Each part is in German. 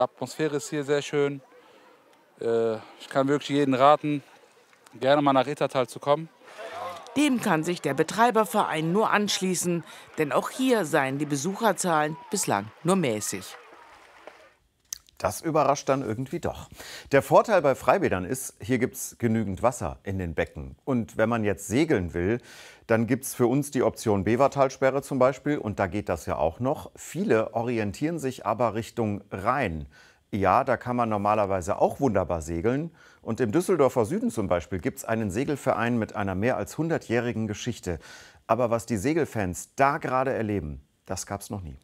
Die Atmosphäre ist hier sehr schön. Ich kann wirklich jeden raten, gerne mal nach Ittertal zu kommen. Dem kann sich der Betreiberverein nur anschließen, denn auch hier seien die Besucherzahlen bislang nur mäßig. Das überrascht dann irgendwie doch. Der Vorteil bei Freibädern ist, hier gibt es genügend Wasser in den Becken. Und wenn man jetzt segeln will, dann gibt es für uns die Option Bevertalsperre zum Beispiel. Und da geht das ja auch noch. Viele orientieren sich aber Richtung Rhein. Ja, da kann man normalerweise auch wunderbar segeln. Und im Düsseldorfer Süden zum Beispiel gibt es einen Segelverein mit einer mehr als 100-jährigen Geschichte. Aber was die Segelfans da gerade erleben, das gab es noch nie.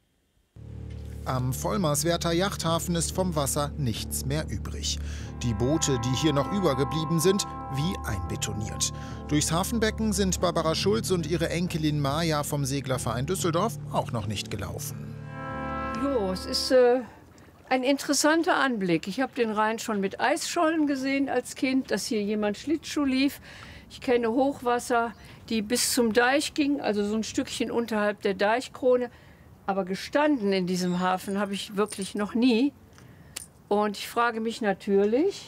Am Vollmerswerther Yachthafen ist vom Wasser nichts mehr übrig. Die Boote, die hier noch übergeblieben sind, wie einbetoniert. Durchs Hafenbecken sind Barbara Schulz und ihre Enkelin Maja vom Seglerverein Düsseldorf auch noch nicht gelaufen. Jo, es ist ein interessanter Anblick. Ich habe den Rhein schon mit Eisschollen gesehen als Kind, dass hier jemand Schlittschuh lief. Ich kenne Hochwasser, die bis zum Deich gingen, also so ein Stückchen unterhalb der Deichkrone. Aber gestanden in diesem Hafen habe ich wirklich noch nie. Und ich frage mich natürlich,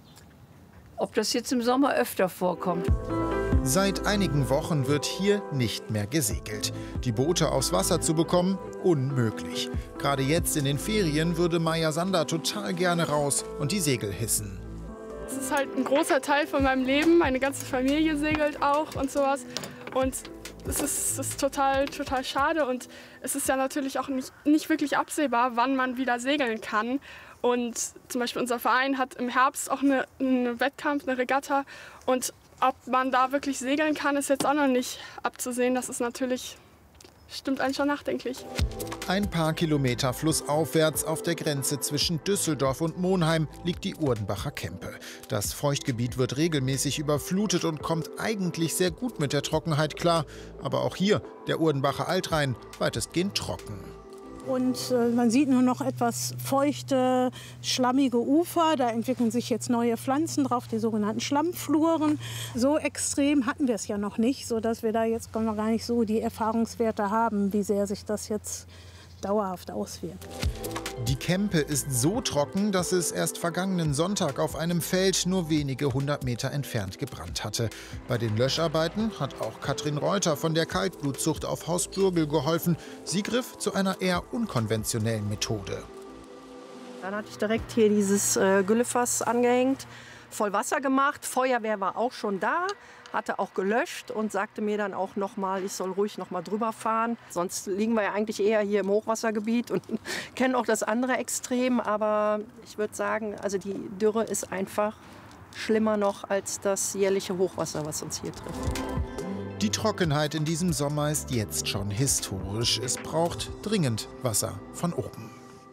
ob das jetzt im Sommer öfter vorkommt. Seit einigen Wochen wird hier nicht mehr gesegelt. Die Boote aufs Wasser zu bekommen, unmöglich. Gerade jetzt in den Ferien würde Maja Sander total gerne raus und die Segel hissen. Es ist halt ein großer Teil von meinem Leben. Meine ganze Familie segelt auch und sowas. Und es ist total schade. Und es ist ja natürlich auch nicht wirklich absehbar, wann man wieder segeln kann. Und zum Beispiel unser Verein hat im Herbst auch einen Wettkampf, eine Regatta. Und ob man da wirklich segeln kann, ist jetzt auch noch nicht abzusehen. Das ist natürlich, stimmt einen schon nachdenklich. Ein paar Kilometer flussaufwärts auf der Grenze zwischen Düsseldorf und Monheim liegt die Urdenbacher Kempe. Das Feuchtgebiet wird regelmäßig überflutet und kommt eigentlich sehr gut mit der Trockenheit klar. Aber auch hier, der Urdenbacher Altrhein, weitestgehend trocken. Und man sieht nur noch etwas feuchte, schlammige Ufer. Da entwickeln sich jetzt neue Pflanzen drauf, die sogenannten Schlammfluren. So extrem hatten wir es ja noch nicht, sodass wir da jetzt gar nicht so die Erfahrungswerte haben, wie sehr sich das jetzt dauerhaft auswirkt. Die Kempe ist so trocken, dass es erst vergangenen Sonntag auf einem Feld nur wenige 100 Meter entfernt gebrannt hatte. Bei den Löscharbeiten hat auch Katrin Reuter von der Kaltblutzucht auf Haus Bürgel geholfen. Sie griff zu einer eher unkonventionellen Methode. Dann hatte ich direkt hier dieses Güllefass angehängt, voll Wasser gemacht. Feuerwehr war auch schon da, hatte auch gelöscht und sagte mir dann auch noch mal, ich soll ruhig noch mal drüber fahren. Sonst liegen wir ja eigentlich eher hier im Hochwassergebiet und kennen auch das andere Extrem. Aber ich würde sagen, also die Dürre ist einfach schlimmer noch als das jährliche Hochwasser, was uns hier trifft. Die Trockenheit in diesem Sommer ist jetzt schon historisch. Es braucht dringend Wasser von oben.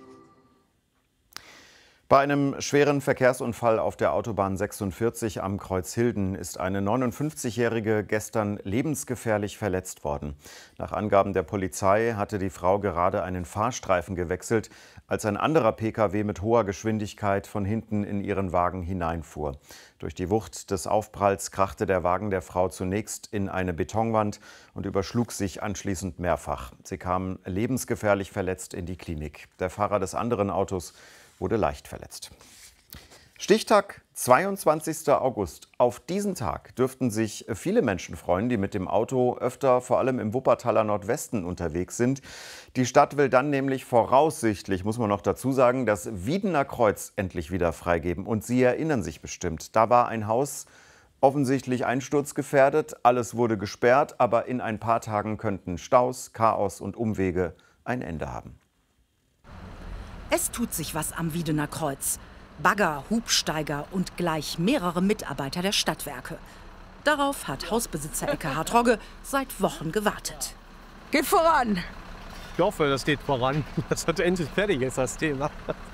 Bei einem schweren Verkehrsunfall auf der Autobahn 46 am Kreuz Hilden ist eine 59-Jährige gestern lebensgefährlich verletzt worden. Nach Angaben der Polizei hatte die Frau gerade einen Fahrstreifen gewechselt, als ein anderer Pkw mit hoher Geschwindigkeit von hinten in ihren Wagen hineinfuhr. Durch die Wucht des Aufpralls krachte der Wagen der Frau zunächst in eine Betonwand und überschlug sich anschließend mehrfach. Sie kam lebensgefährlich verletzt in die Klinik. Der Fahrer des anderen Autos wurde leicht verletzt. Stichtag 22. August. Auf diesen Tag dürften sich viele Menschen freuen, die mit dem Auto öfter vor allem im Wuppertaler Nordwesten unterwegs sind. Die Stadt will dann nämlich voraussichtlich, muss man noch dazu sagen, das Wiedener Kreuz endlich wieder freigeben. Und Sie erinnern sich bestimmt, da war ein Haus offensichtlich einsturzgefährdet. Alles wurde gesperrt, aber in ein paar Tagen könnten Staus, Chaos und Umwege ein Ende haben. Es tut sich was am Wiedener Kreuz. Bagger, Hubsteiger und gleich mehrere Mitarbeiter der Stadtwerke. Darauf hat Hausbesitzer Eckhard Rogge seit Wochen gewartet. Geht voran! Ich hoffe, das geht voran. Das wird endlich fertig ist, das Thema.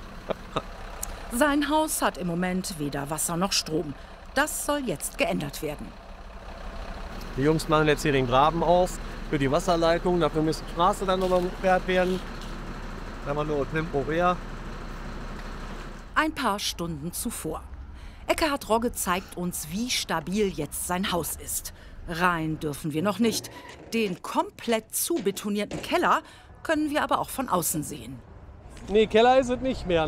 Sein Haus hat im Moment weder Wasser noch Strom. Das soll jetzt geändert werden. Die Jungs machen jetzt hier den Graben auf für die Wasserleitung. Dafür muss die Straße dann nochmal gesperrt werden. Da haben wir nur temporär. Ein paar Stunden zuvor. Eckhard Rogge zeigt uns, wie stabil jetzt sein Haus ist. Rein dürfen wir noch nicht. Den komplett zubetonierten Keller können wir aber auch von außen sehen. Nee, Keller ist es nicht mehr.